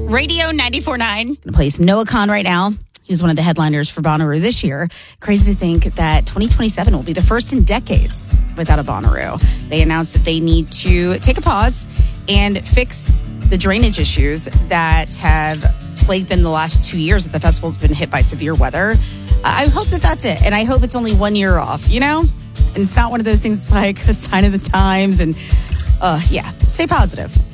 Radio 94.9. Going to play some Noah Khan right now. He was one of the headliners for Bonnaroo this year. Crazy to think that 2027 will be the first in decades without a Bonnaroo. They announced that they need to take a pause and fix the drainage issues that have plagued them the last 2 years that the festival's been hit by severe weather. I hope that that's it. And I hope it's only 1 year off, you know? And it's not one of those things that's like a sign of the times. And stay positive.